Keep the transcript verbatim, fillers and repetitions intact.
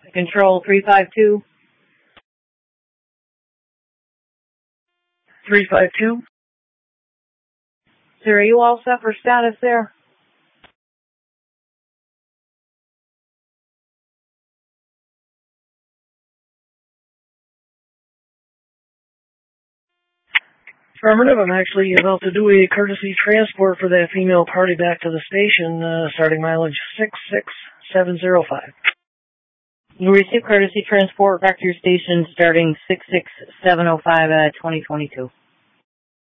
Control three five two. three five two. Sir, are you all set for status there? Affirmative. I'm actually about to do a courtesy transport for that female party back to the station, uh, starting mileage six six seven zero five. You receive courtesy transport back to your station starting six six seven oh five at twenty twenty-two.